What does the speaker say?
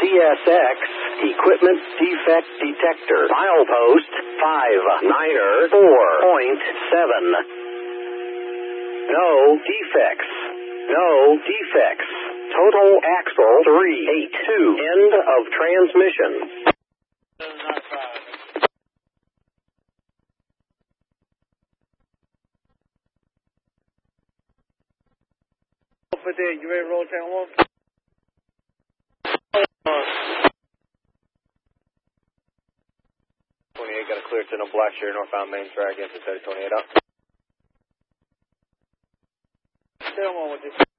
CSX equipment defect detector. Milepost 59er 4.7. No defects. No defects. Total axle 382. End of transmission. You ready to roll channel 1? Got a clear to no Blackshear, northbound main track, into 3028 up. Stay on with you.